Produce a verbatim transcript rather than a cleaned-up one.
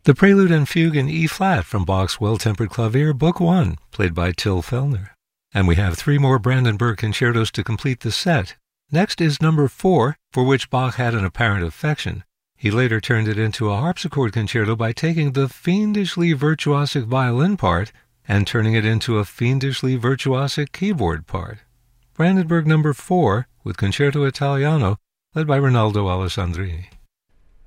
The Prelude and Fugue in E-flat from Bach's Well-Tempered Clavier, Book one, played by Till Fellner. And we have three more Brandenburg concertos to complete the set. Next is number four, for which Bach had an apparent affection. He later turned it into a harpsichord concerto by taking the fiendishly virtuosic violin part and turning it into a fiendishly virtuosic keyboard part. Brandenburg number four, with Concerto Italiano, led by Rinaldo Alessandrini.